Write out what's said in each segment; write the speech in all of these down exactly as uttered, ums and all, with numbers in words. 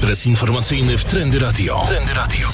Ekspres informacyjny w Trendy Radio. Trendy Radio.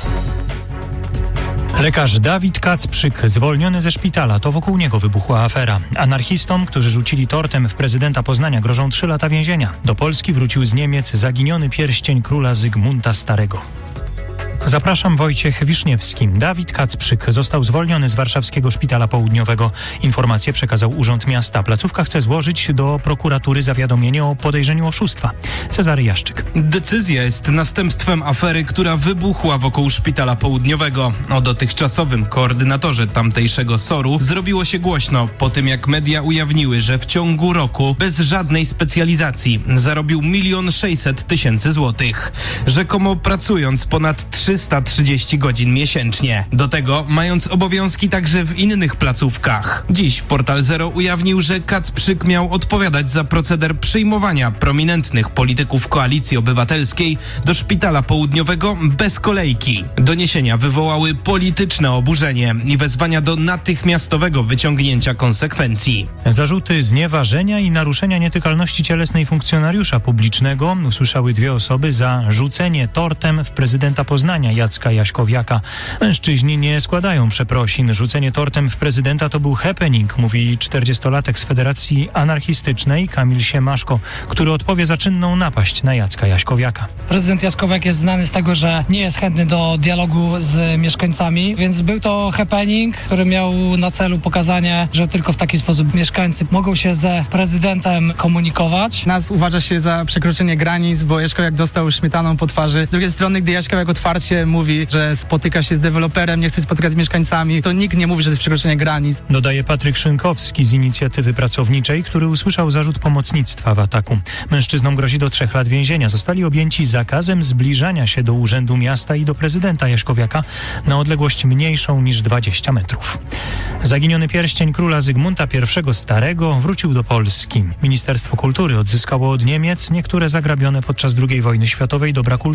Lekarz Dawid Kacprzyk zwolniony ze szpitala. To wokół niego wybuchła afera. Anarchistom, którzy rzucili tortem w prezydenta Poznania, grożą trzy lata więzienia. Do Polski wrócił z Niemiec zaginiony pierścień króla Zygmunta Starego. Zapraszam, Wojciech Wiszniewski. Dawid Kacprzyk został zwolniony z warszawskiego szpitala południowego. Informację przekazał Urząd Miasta. Placówka chce złożyć do prokuratury zawiadomienie o podejrzeniu oszustwa. Cezary Jaszczyk. Decyzja jest następstwem afery, która wybuchła wokół szpitala południowego. O dotychczasowym koordynatorze tamtejszego soru zrobiło się głośno po tym, jak media ujawniły, że w ciągu roku bez żadnej specjalizacji zarobił milion sześćset tysięcy złotych. Rzekomo pracując ponad trzysta trzydzieści godzin miesięcznie. Do tego mając obowiązki także w innych placówkach. Dziś Portal Zero ujawnił, że Kacprzyk miał odpowiadać za proceder przyjmowania prominentnych polityków Koalicji Obywatelskiej do szpitala południowego bez kolejki. Doniesienia wywołały polityczne oburzenie i wezwania do natychmiastowego wyciągnięcia konsekwencji. Zarzuty znieważenia i naruszenia nietykalności cielesnej funkcjonariusza publicznego usłyszały dwie osoby za rzucenie tortem w prezydenta Poznania Jacka Jaśkowiaka. Mężczyźni nie składają przeprosin. Rzucenie tortem w prezydenta to był happening, mówi czterdziestolatek z Federacji Anarchistycznej Kamil Siemaszko, który odpowie za czynną napaść na Jacka Jaśkowiaka. Prezydent Jaśkowiak jest znany z tego, że nie jest chętny do dialogu z mieszkańcami, więc był to happening, który miał na celu pokazanie, że tylko w taki sposób mieszkańcy mogą się ze prezydentem komunikować. Nas uważa się za przekroczenie granic, bo Jaśkowiak dostał śmietaną po twarzy. Z drugiej strony, gdy Jaśkowiak otwarcie mówi, że spotyka się z deweloperem, nie chce spotykać z mieszkańcami, to nikt nie mówi, że to jest przekroczenie granic. Dodaje Patryk Szynkowski z Inicjatywy Pracowniczej, który usłyszał zarzut pomocnictwa w ataku. Mężczyznom grozi do trzech lat więzienia. Zostali objęci zakazem zbliżania się do Urzędu Miasta i do prezydenta Jaśkowiaka na odległość mniejszą niż dwadzieścia metrów. Zaginiony pierścień króla Zygmunta I Starego wrócił do Polski. Ministerstwo Kultury odzyskało od Niemiec niektóre zagrabione podczas drugiej wojny światowej dobra kultury.